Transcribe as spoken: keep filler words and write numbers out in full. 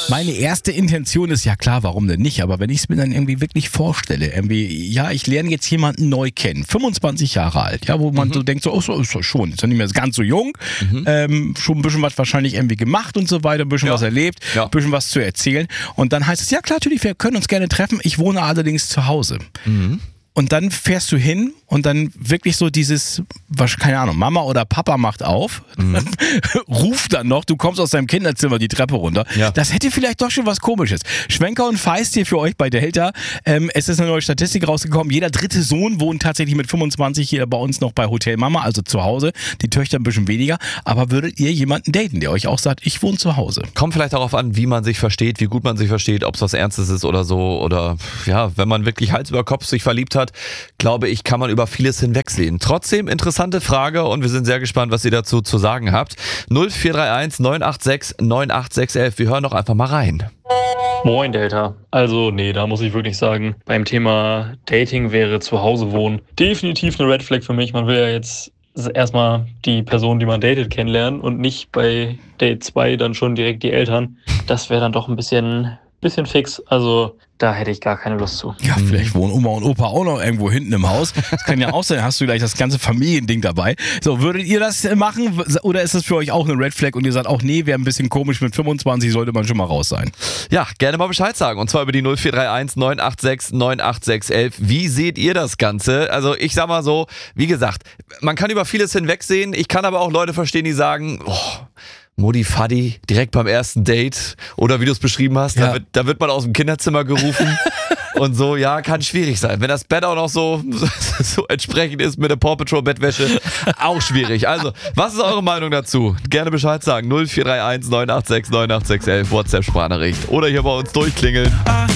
Meine erste Intention ist, ja klar, warum denn nicht, aber wenn ich es mir dann irgendwie wirklich vorstelle, irgendwie, ja, ich lerne jetzt jemanden neu kennen, fünfundzwanzig Jahre alt, ja, wo man mhm. so denkt, so, oh, so ist doch schon, ist ja nicht mehr ganz so jung, mhm. ähm, schon ein bisschen was wahrscheinlich irgendwie gemacht und so weiter, ein bisschen ja. was erlebt, ja. ein bisschen was zu erzählen und dann heißt es, ja klar, natürlich, wir können uns gerne treffen, ich wohne allerdings zu Hause. Mhm. Und dann fährst du hin und dann wirklich so dieses, was, keine Ahnung, Mama oder Papa macht auf, mhm. ruft dann noch, du kommst aus deinem Kinderzimmer die Treppe runter. Ja. Das hätte vielleicht doch schon was Komisches. Schwenker und Feist hier für euch bei Delta. Ähm, es ist eine neue Statistik rausgekommen. Jeder dritte Sohn wohnt tatsächlich mit fünfundzwanzig hier bei uns noch bei Hotel Mama, also zu Hause. Die Töchter ein bisschen weniger. Aber würdet ihr jemanden daten, der euch auch sagt, ich wohne zu Hause? Kommt vielleicht darauf an, wie man sich versteht, wie gut man sich versteht, ob es was Ernstes ist oder so. Oder ja, wenn man wirklich Hals über Kopf sich verliebt hat, glaube ich, kann man über vieles hinwegsehen. Trotzdem interessante Frage und wir sind sehr gespannt, was ihr dazu zu sagen habt. null vier drei eins neun acht sechs neun acht sechs eins. Wir hören doch einfach mal rein. Moin Delta. Also nee, da muss ich wirklich sagen, beim Thema Dating wäre zu Hause wohnen definitiv eine Red Flag für mich. Man will ja jetzt erstmal die Person, die man datet, kennenlernen und nicht bei Date zwei dann schon direkt die Eltern. Das wäre dann doch ein bisschen... Bisschen fix, also da hätte ich gar keine Lust zu. Ja, vielleicht wohnen Oma und Opa auch noch irgendwo hinten im Haus. Das kann ja auch sein, hast du gleich das ganze Familiending dabei. So, würdet ihr das machen oder ist das für euch auch eine Red Flag und ihr sagt auch, nee, wäre ein bisschen komisch, mit fünfundzwanzig sollte man schon mal raus sein? Ja, gerne mal Bescheid sagen und zwar über die null vier drei eins neun acht sechs neun acht sechs eins. Wie seht ihr das Ganze? Also ich sag mal so, wie gesagt, man kann über vieles hinwegsehen, ich kann aber auch Leute verstehen, die sagen, oh, Mutti, Fadi, direkt beim ersten Date oder wie du es beschrieben hast, ja. da, wird, da wird man aus dem Kinderzimmer gerufen und so, ja, kann schwierig sein. Wenn das Bett auch noch so, so entsprechend ist mit der Paw Patrol Bettwäsche, auch schwierig. Also, was ist eure Meinung dazu? Gerne Bescheid sagen, null vier drei eins neun acht sechs neun acht sechs eins, WhatsApp-Sprachnachricht oder hier bei uns durchklingeln.